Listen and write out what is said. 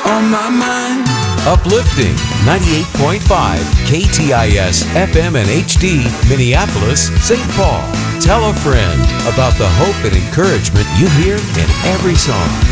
on my mind. Uplifting 98.5 KTIS FM and HD, Minneapolis, St. Paul. Tell a friend about the hope and encouragement you hear in every song.